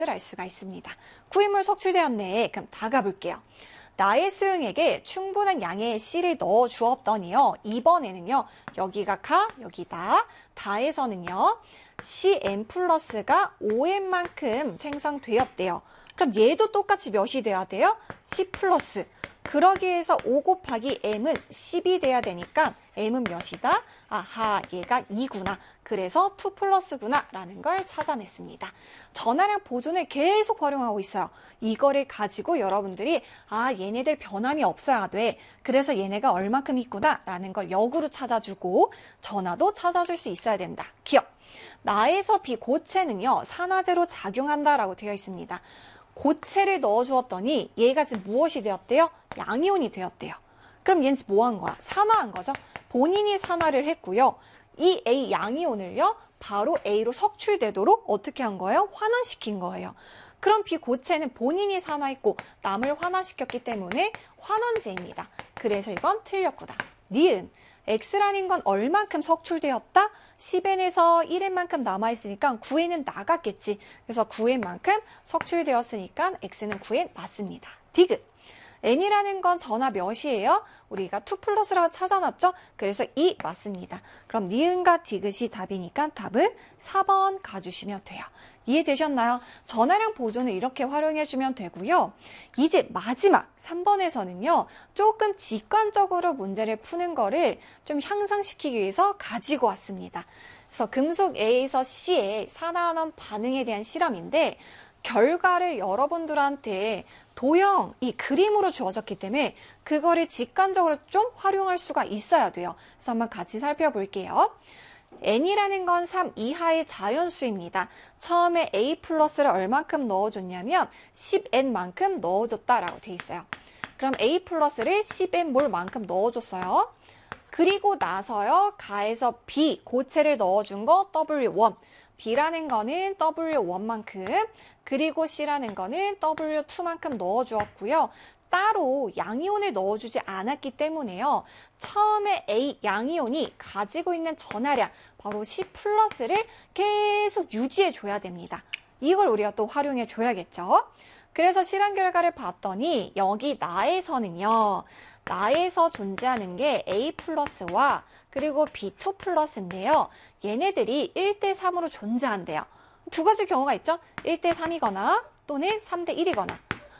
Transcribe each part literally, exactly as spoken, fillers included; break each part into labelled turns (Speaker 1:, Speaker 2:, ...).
Speaker 1: 알 수가 있습니다. 구인물 석출되었네. 그럼 다 가볼게요. 나의 수용액에 충분한 양의 C를 넣어 주었더니요. 이번에는요. 여기가 가, 여기다. 다에서는요. 씨엔 플러스가 오엔만큼 생성되었대요. 그럼 얘도 똑같이 몇이 돼야 돼요? C 플러스. 그러기 위해서 오 곱하기 M은 십이 돼야 되니까 M은 몇이다? 아하, 얘가 이구나. 그래서 이 플러스구나 라는 걸 찾아냈습니다. 전화량 보존을 계속 활용하고 있어요. 이거를 가지고 여러분들이 아, 얘네들 변함이 없어야 돼. 그래서 얘네가 얼마큼 있구나 라는 걸 역으로 찾아주고 전화도 찾아줄 수 있어야 된다. 기억. 나에서 B 고체는요. 산화제로 작용한다라고 되어 있습니다. 고체를 넣어주었더니 얘가 지금 무엇이 되었대요? 양이온이 되었대요. 그럼 얘는 뭐 한 거야? 산화한 거죠. 본인이 산화를 했고요. 이 A 양이온을요. 바로 A로 석출되도록 어떻게 한 거예요? 환원시킨 거예요. 그럼 B 고체는 본인이 산화했고 남을 환원시켰기 때문에 환원제입니다. 그래서 이건 틀렸구나. 니은. X라는 건 얼만큼 석출되었다? 십엔에서 일엔만큼 남아있으니까 구엔은 나갔겠지. 그래서 구엔만큼 석출되었으니까 X는 구엔 맞습니다. 디귿. N이라는 건 전화 몇이에요? 우리가 이 플러스라고 찾아놨죠? 그래서 이 맞습니다. 그럼 니은과 디귿이 답이니까 답은 사 번 가주시면 돼요. 이해되셨나요? 전화량 보존을 이렇게 활용해주면 되고요. 이제 마지막 삼 번에서는요. 조금 직관적으로 문제를 푸는 거를 좀 향상시키기 위해서 가지고 왔습니다. 그래서 금속 A에서 C의 산화환원 반응에 대한 실험인데 결과를 여러분들한테 도형, 이 그림으로 주어졌기 때문에 그거를 직관적으로 좀 활용할 수가 있어야 돼요. 그래서 한번 같이 살펴볼게요. N이라는 건 삼 이하의 자연수입니다. 처음에 A 플러스를 얼만큼 넣어줬냐면 십 엔만큼 넣어줬다라고 돼 있어요. 그럼 A 플러스를 십 엔몰만큼 넣어줬어요. 그리고 나서요, 가에서 B, 고체를 넣어준 거 더블유 원. B라는 거는 더블유 원만큼, 그리고 C라는 거는 더블유 투만큼 넣어주었고요. 따로 양이온을 넣어주지 않았기 때문에요. 처음에 A 양이온이 가지고 있는 전하량, 바로 C 플러스를 계속 유지해줘야 됩니다. 이걸 우리가 또 활용해줘야겠죠. 그래서 실험 결과를 봤더니 여기 나에서는요. 나에서 존재하는 게 A 플러스와 그리고 비 투 플러스인데요. 얘네들이 일 대 삼으로 존재한대요. 두 가지 경우가 있죠. 일 대 삼이거나 또는 삼 대 일이거나.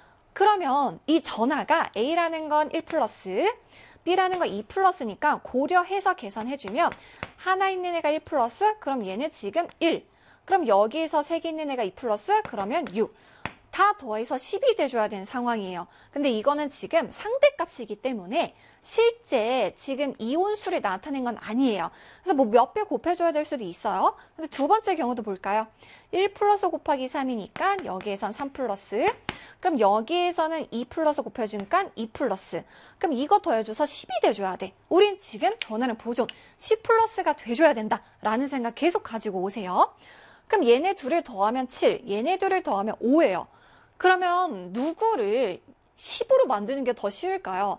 Speaker 1: 그러면 이 전하가 A라는 건 일 플러스, B라는 건 이 플러스니까 고려해서 계산해주면 하나 있는 애가 일 플러스, 그럼 얘는 지금 일. 그럼 여기에서 세 개 있는 애가 이 플러스, 그러면 육. 다 더해서 십이 돼줘야 되는 상황이에요. 근데 이거는 지금 상대값이기 때문에 실제 지금 이온수를 나타낸 건 아니에요. 그래서 뭐 몇 배 곱해줘야 될 수도 있어요. 근데 두 번째 경우도 볼까요? 일 플러스 곱하기 삼이니까 여기에선 삼 플러스. 그럼 여기에서는 이 플러스 곱해주니까 이 플러스. 그럼 이거 더해줘서 십이 돼줘야 돼. 우린 지금 전화량 보존 십 플러스가 돼줘야 된다라는 생각 계속 가지고 오세요. 그럼 얘네 둘을 더하면 칠, 얘네 둘을 더하면 오예요. 그러면 누구를 십으로 만드는 게 더 쉬울까요?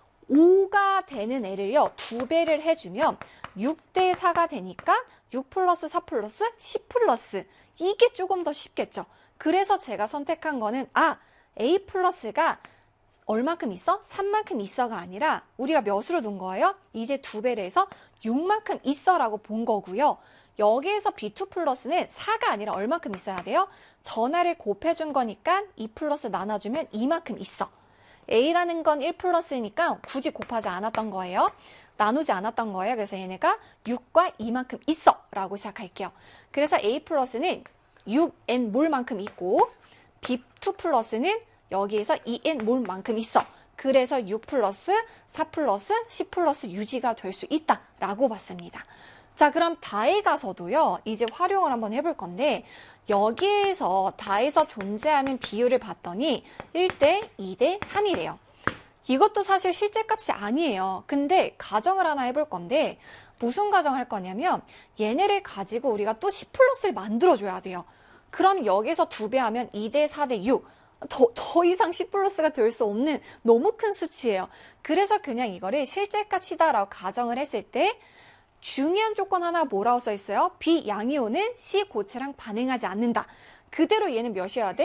Speaker 1: 오가 되는 애를요, 두 배를 해주면 육 대 사가 되니까 육 플러스 사 플러스 십 플러스. 이게 조금 더 쉽겠죠. 그래서 제가 선택한 거는 아, A 플러스가 얼만큼 있어? 삼만큼 있어가 아니라 우리가 몇으로 둔 거예요? 이제 두 배를 해서 육만큼 있어라고 본 거고요. 여기에서 비 투 플러스는 사가 아니라 얼만큼 있어야 돼요? 전하를 곱해준 거니까 이 플러스 나눠주면 이만큼 있어. A라는 건 일 플러스니까 굳이 곱하지 않았던 거예요. 나누지 않았던 거예요. 그래서 얘네가 육과 이만큼 있어 라고 시작할게요. 그래서 A 플러스는 육 엔 몰만큼 있고 비 투 플러스는 여기에서 이 엔 몰만큼 있어. 그래서 육 플러스 사 플러스 십 플러스 유지가 될 수 있다라고 봤습니다. 자, 그럼 다에 가서도요, 이제 활용을 한번 해볼 건데, 여기에서 다에서 존재하는 비율을 봤더니 일 대 이 대 삼이래요. 이것도 사실 실제 값이 아니에요. 근데 가정을 하나 해볼 건데, 무슨 가정을 할 거냐면, 얘네를 가지고 우리가 또 십 플러스를 만들어줘야 돼요. 그럼 여기서 두 배 하면 이 대 사 대 육. 더, 더 이상 십 플러스가 될 수 없는 너무 큰 수치예요. 그래서 그냥 이거를 실제 값이다라고 가정을 했을 때, 중요한 조건 하나 뭐라고 써 있어요? B 양이온은 C 고체랑 반응하지 않는다. 그대로 얘는 몇이어야 돼?